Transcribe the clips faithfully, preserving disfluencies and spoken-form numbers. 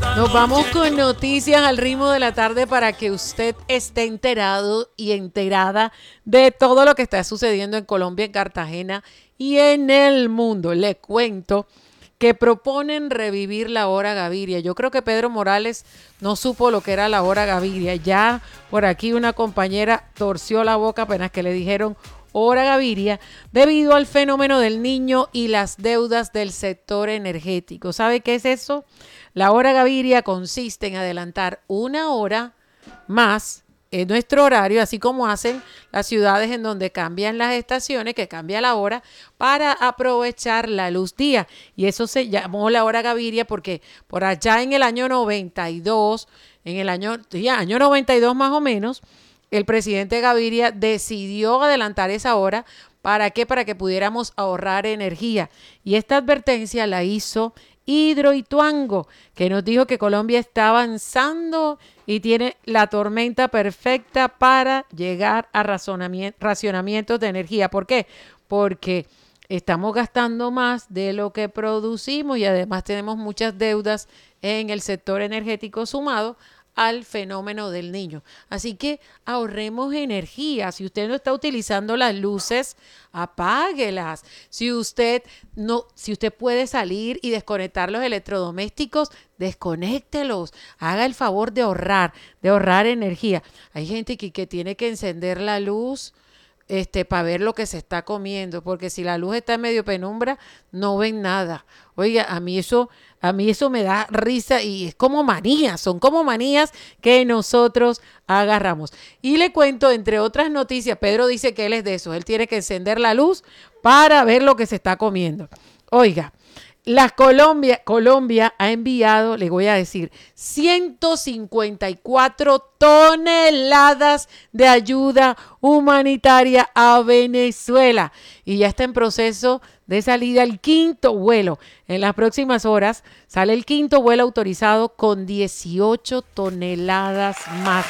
Nos vamos con noticias al ritmo de la tarde para que usted esté enterado y enterada de todo lo que está sucediendo en Colombia, en Cartagena y en el mundo. Le cuento que proponen revivir la hora Gaviria. Yo creo que Pedro Morales no supo lo que era la hora Gaviria. Ya por aquí una compañera torció la boca apenas que le dijeron hora Gaviria debido al fenómeno del Niño y las deudas del sector energético. ¿Sabe qué es eso? La hora Gaviria consiste en adelantar una hora más en nuestro horario, así como hacen las ciudades en donde cambian las estaciones, que cambia la hora, para aprovechar la luz día. Y eso se llamó la hora Gaviria porque por allá en el año noventa y dos, en el año, ya, año noventa y dos más o menos, el presidente Gaviria decidió adelantar esa hora. ¿Para qué? Para que pudiéramos ahorrar energía. Y esta advertencia la hizo Hidroituango, que nos dijo que Colombia está avanzando y tiene la tormenta perfecta para llegar a racionamientos de energía. ¿Por qué? Porque estamos gastando más de lo que producimos y además tenemos muchas deudas en el sector energético sumado al fenómeno del Niño. Así que ahorremos energía. Si usted no está utilizando las luces, apáguelas. Si usted no, si usted puede salir y desconectar los electrodomésticos, desconéctelos. Haga el favor de ahorrar, de ahorrar energía. Hay gente que, que tiene que encender la luz Este, para ver lo que se está comiendo, porque si la luz está en medio penumbra, no ven nada. Oiga, a mí eso, a mí eso me da risa y es como manías, son como manías que nosotros agarramos. Y le cuento, entre otras noticias, Pedro dice que él es de eso, él tiene que encender la luz para ver lo que se está comiendo. Oiga, la Colombia, Colombia ha enviado, le voy a decir, ciento cincuenta y cuatro toneladas de ayuda humanitaria a Venezuela y ya está en proceso de salida el quinto vuelo. En las próximas horas sale el quinto vuelo autorizado con dieciocho toneladas más.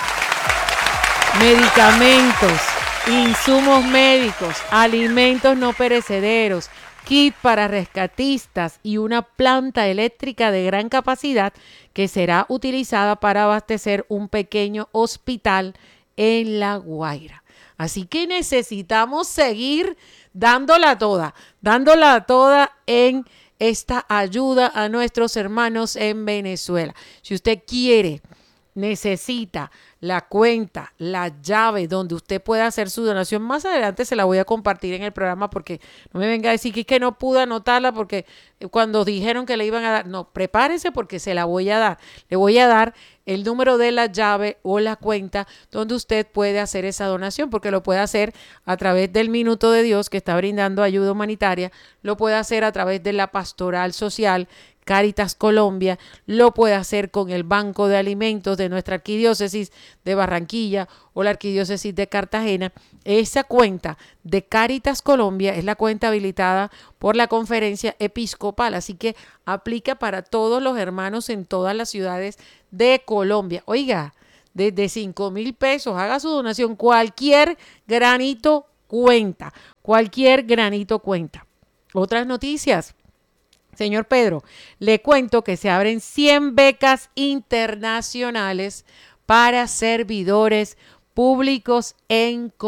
Medicamentos, insumos médicos, alimentos no perecederos, kit para rescatistas y una planta eléctrica de gran capacidad que será utilizada para abastecer un pequeño hospital en La Guaira. Así que necesitamos seguir dándola toda, dándola toda en esta ayuda a nuestros hermanos en Venezuela. Si usted quiere, necesita la cuenta, la llave donde usted pueda hacer su donación. Más adelante se la voy a compartir en el programa porque no me venga a decir que, es que no pude anotarla porque cuando dijeron que le iban a dar, no, prepárese porque se la voy a dar. Le voy a dar el número de la llave o la cuenta donde usted puede hacer esa donación, porque lo puede hacer a través del Minuto de Dios que está brindando ayuda humanitaria, lo puede hacer a través de la Pastoral Social Cáritas Colombia, lo puede hacer con el Banco de Alimentos de nuestra arquidiócesis de Barranquilla o la arquidiócesis de Cartagena. Esa cuenta de Cáritas Colombia es la cuenta habilitada por la Conferencia Episcopal, así que aplica para todos los hermanos en todas las ciudades de Colombia. Oiga, desde cinco mil pesos, haga su donación, cualquier granito cuenta, cualquier granito cuenta. Otras noticias. Señor Pedro, le cuento que se abren cien becas internacionales para servidores públicos en Colombia.